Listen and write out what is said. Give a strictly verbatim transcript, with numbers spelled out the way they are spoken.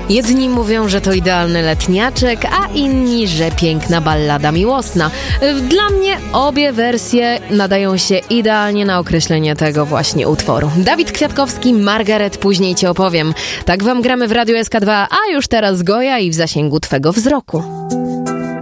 Jedni mówią, że to idealny letniaczek, a inni, że piękna ballada miłosna. Dla mnie obie wersje nadają się idealnie na określenie tego właśnie utworu. Dawid Kwiatkowski, Margaret, później Cię opowiem. Tak wam gramy w Radiu S K dwa, a już teraz Goja i w zasięgu Twego wzroku.